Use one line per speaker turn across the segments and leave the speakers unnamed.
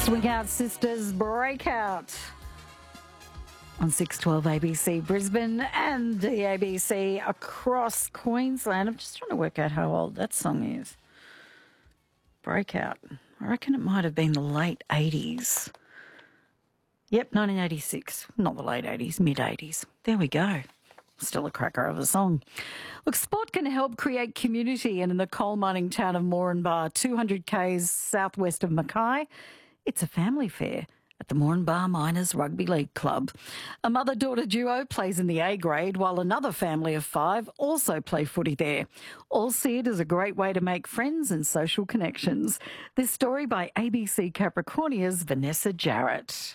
Swing Out Sisters Breakout on 612 ABC Brisbane and the ABC across Queensland. I'm just trying to work out how old that song is. Breakout. I reckon it might have been the late 80s. Yep, 1986. Not the late 80s, mid-80s. There we go. Still a cracker of a song. Look, sport can help create community, and in the coal mining town of Moranbah, 200 k's southwest of Mackay, it's a family fair at the Moranbah Miners Rugby League Club. A mother-daughter duo plays in the A grade, while another family of 5 also play footy there. All see it as a great way to make friends and social connections. This story by ABC Capricornia's Vanessa Jarrett.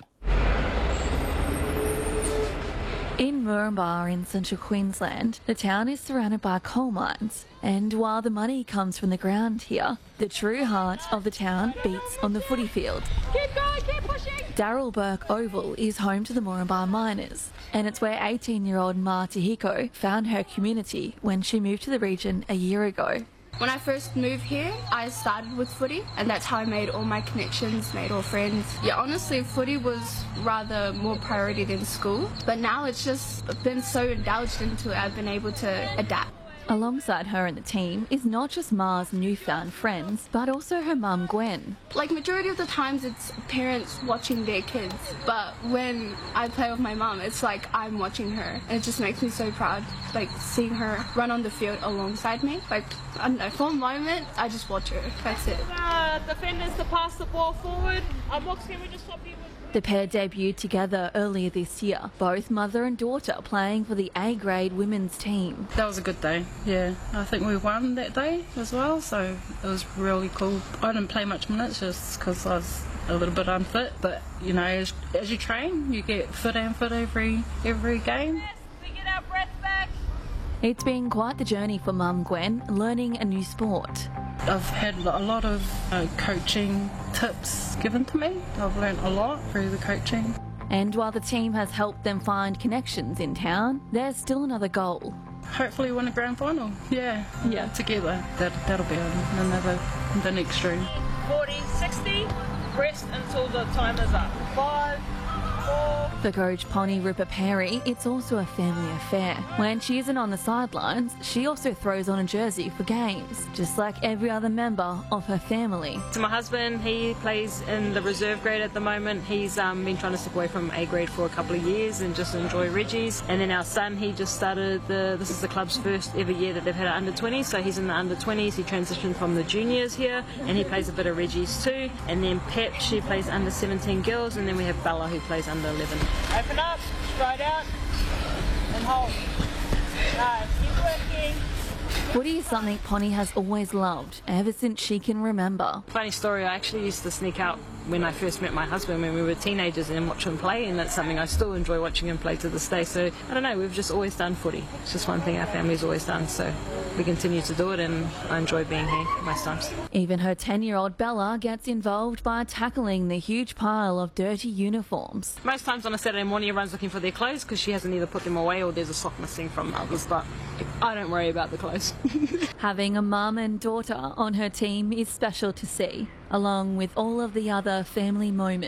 In Moranbah in central Queensland, the town is surrounded by coal mines, and while the money comes from the ground here, the true heart of the town beats on the footy field.
Keep going, keep pushing!
Darryl Burke Oval is home to the Moranbah Miners, and it's where 18-year-old Ma Tahiko found her community when she moved to the region a year ago.
When I first moved here, I started with footy, and that's how I made all my connections, made all friends. Yeah, honestly, footy was rather more priority than school, but now it's just been so indulged into it, I've been able to adapt.
Alongside her and the team is not just Ma's newfound friends, but also her mum Gwen.
Like, majority of the times it's parents watching their kids, but when I play with my mum, it's like I'm watching her, and it just makes me so proud, like seeing her run on the field alongside me. Like, I don't know, for a moment, I just watch her, that's it.
Defenders to pass the ball forward. Mox, can we just swap you with...
The pair debuted together earlier this year, both mother and daughter playing for the A-grade women's team.
That was a good day, yeah. I think we won that day as well, so it was really cool. I didn't play much minutes just because I was a little bit unfit, but you know, as you train, you get fit and fit every game.
We get our breath back.
It's been quite the journey for Mum Gwen, learning a new sport.
I've had a lot of coaching tips given to me. I've learnt a lot through the coaching.
And while the team has helped them find connections in town, there's still another goal.
Hopefully win a grand final. Yeah. Together. That'll be the next dream.
40, 60, rest until the time is up. 5, 4...
For coach Pony Rupaperi, it's also a family affair. When she isn't on the sidelines, she also throws on a jersey for games, just like every other member of her family.
To my husband, he plays in the reserve grade at the moment. He's been trying to step away from A grade for a couple of years and just enjoy Reggie's. And then our son, he just started this is the club's first ever year that they've had an under-20s, so he's in the under-20s. He transitioned from the juniors here, and he plays a bit of Reggie's too. And then Pep, she plays under-17 girls, and then we have Bella, who plays under-11.
Open up, straight out, and hold. Nice, keep working.
Footy is something Pony has always loved, ever since she can remember.
Funny story, I actually used to sneak out when I first met my husband when we were teenagers and watch him play, and that's something I still enjoy watching him play to this day. So, I don't know, we've just always done footy. It's just one thing our family's always done, so we continue to do it, and I enjoy being here most times.
Even her 10-year-old Bella gets involved by tackling the huge pile of dirty uniforms.
Most times on a Saturday morning, everyone's looking for their clothes because she hasn't either put them away or there's a sock missing from others, but I don't worry about the clothes.
Having a mum and daughter on her team is special to see, along with all of the other family moments.